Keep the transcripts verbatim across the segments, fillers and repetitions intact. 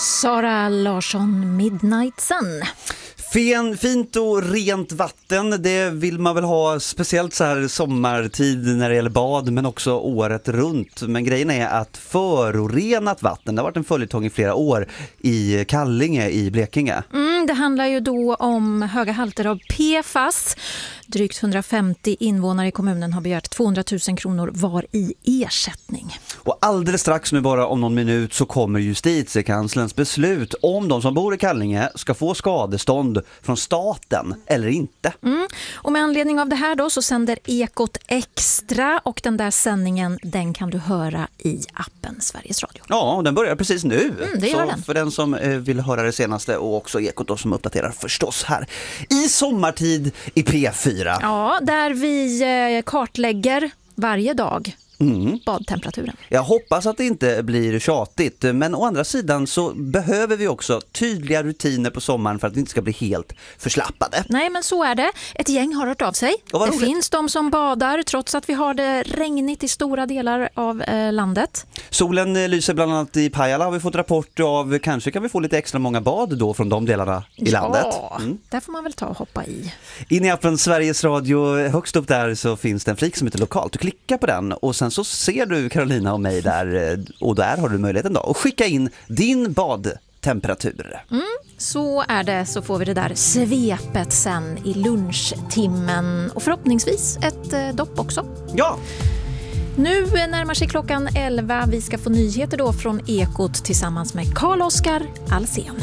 Sara Larsson, Midnight Sun. Fin, fint och rent vatten, det vill man väl ha speciellt så här sommartid när det gäller bad, men också året runt. Men grejen är att förorenat vatten, det har varit en följetong i flera år i Kallinge i Blekinge. Mm, det handlar ju då om höga halter av P F A S. Drygt hundrafemtio invånare i kommunen har begärt tvåhundratusen kronor var i ersättning. Och alldeles strax, nu bara om någon minut, så kommer justitiekanslerns beslut om de som bor i Kallinge ska få skadestånd från staten eller inte. Mm. Och med anledning av det här då så sänder Ekot Extra, och den där sändningen, den kan du höra i appen Sveriges Radio. Ja, den börjar precis nu. Mm, det gör så den. För den som eh, vill höra det senaste, och också Ekot då, som uppdaterar förstås här i sommartid i P fyra. Ja, där vi eh, kartlägger varje dag mm. badtemperaturen. Jag hoppas att det inte blir tjatigt, men å andra sidan så behöver vi också tydliga rutiner på sommaren för att vi inte ska bli helt förslappade. Nej, men så är det. Ett gäng har hört av sig. Det roligt. Finns de som badar trots att vi har det regnigt i stora delar av eh, landet. Solen lyser bland annat i Pajala, har vi fått rapport av. Kanske kan vi få lite extra många bad då från de delarna i ja, landet. Mm. Där får man väl ta och hoppa i. In i appen Sveriges Radio, högst upp där så finns det en flik som heter lokalt. Du klickar på den och sen så ser du Carolina och mig där, och där har du möjligheten då att skicka in din badtemperatur. Mm, så är det, så får vi det där svepet sen i lunchtimmen och förhoppningsvis ett eh, dopp också. Ja! Nu närmar sig klockan elva. Vi ska få nyheter då från Ekot tillsammans med Carl-Oskar Alsen.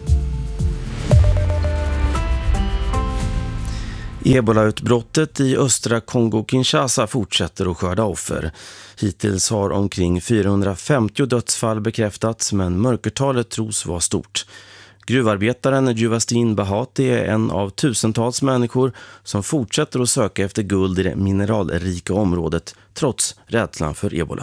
Ebola-utbrottet i östra Kongo-Kinshasa fortsätter att skörda offer. Hittills har omkring fyrahundrafemtio dödsfall bekräftats, men mörkertalet tros vara stort. Gruvarbetaren Juvastin Bahati är en av tusentals människor som fortsätter att söka efter guld i det mineralrika området trots rädslan för ebola.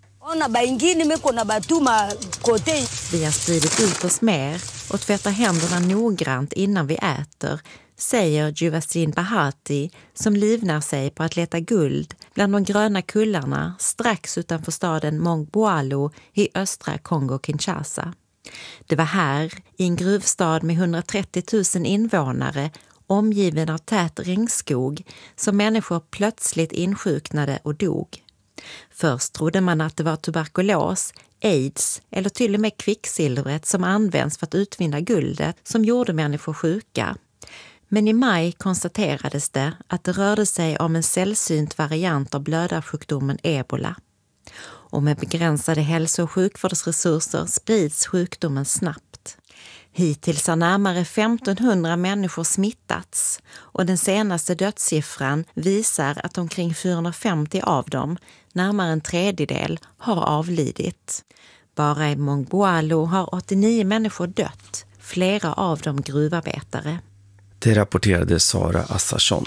Vi har spridit ut oss mer och tvättar händerna noggrant innan vi äter, säger Juvastin Bahati som livnär sig på att leta guld bland de gröna kullarna strax utanför staden Mongboalo i östra Kongo-Kinshasa. Det var här, i en gruvstad med hundratrettio tusen invånare, omgiven av tät regnskog, som människor plötsligt insjuknade och dog. Först trodde man att det var tuberkulos, aids eller till och med kvicksilvret som används för att utvinna guldet som gjorde människor sjuka. Men i maj konstaterades det att det rörde sig om en sällsynt variant av blödarsjukdomen ebola. Och med begränsade hälso- och sjukvårdsresurser sprids sjukdomen snabbt. Hittills har närmare femtonhundra människor smittats, och den senaste dödssiffran visar att omkring fyrahundrafemtio av dem, närmare en tredjedel, har avlidit. Bara i Mongboalo har åttionio människor dött, flera av dem gruvarbetare. Det rapporterade Sara Assarsson.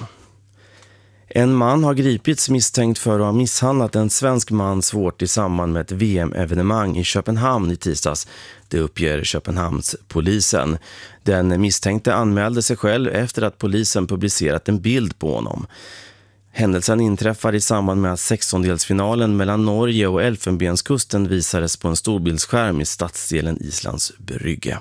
En man har gripits misstänkt för att ha misshandlat en svensk man svårt i samband med ett V M-evenemang i Köpenhamn i tisdags. Det uppger Köpenhamns polisen. Den misstänkte anmälde sig själv efter att polisen publicerat en bild på honom. Händelsen inträffade i samband med att sextondelsfinalen mellan Norge och Elfenbenskusten visades på en storbildsskärm i stadsdelen Islands Brygge.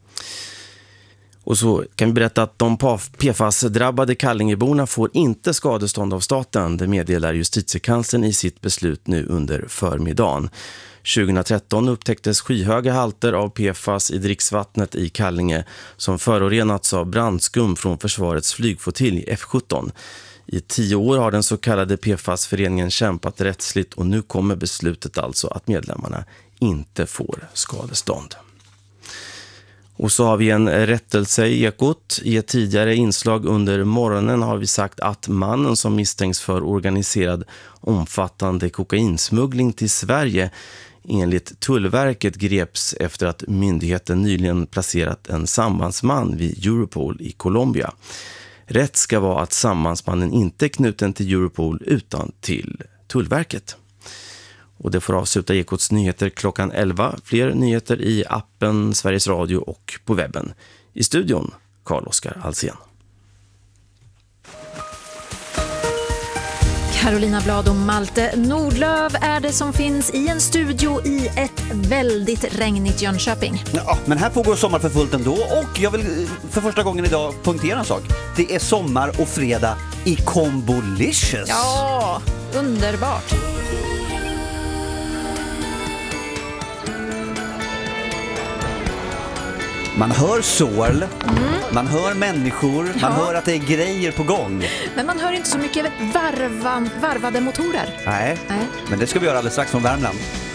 Och så kan vi berätta att de P F A S-drabbade Kallingeborna får inte skadestånd av staten. Det meddelar justitiekanslern i sitt beslut nu under förmiddagen. tjugohundratretton upptäcktes skyhöga halter av P F A S i dricksvattnet i Kallinge som förorenats av brandskum från försvarets flygflottilj F sjutton. I tio år har den så kallade P F A S-föreningen kämpat rättsligt, och nu kommer beslutet alltså att medlemmarna inte får skadestånd. Och så har vi en rättelse i Ekot. I ett tidigare inslag under morgonen har vi sagt att mannen som misstänks för organiserad omfattande kokainsmuggling till Sverige enligt Tullverket greps efter att myndigheten nyligen placerat en sambandsman vid Europol i Colombia. Rätt ska vara att sambandsmannen inte är knuten till Europol utan till Tullverket. Och det får avsluta Ekots nyheter klockan elva. Fler nyheter i appen Sveriges Radio och på webben. I studion, Carl-Oskar Alsen. Carolina Blad och Malte Nordlöf är det som finns i en studio i ett väldigt regnigt Jönköping. Ja, men här pågår sommar för fullt ändå och jag vill för första gången idag punktera en sak. Det är sommar och fredag i Combolicious. Ja, underbart. Man hör sorl, mm. man hör människor, Ja. man hör att det är grejer på gång. Men man hör inte så mycket varvan, varvade motorer. Nej, Nej. men det ska vi göra alldeles strax från Värmland.